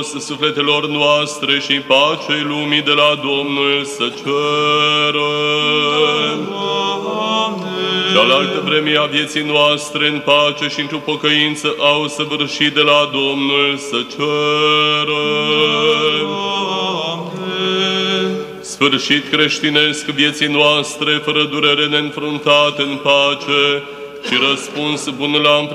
sufletelor noastre și pacei lumii de la Domnul să cerem. Cealaltă vreme a vieții noastre în pace și într-o pocăință au săvârșit de la Domnul să cerem. Sfârșit creștinesc vieții noastre, fără durere neînfruntat în pace și răspuns bun la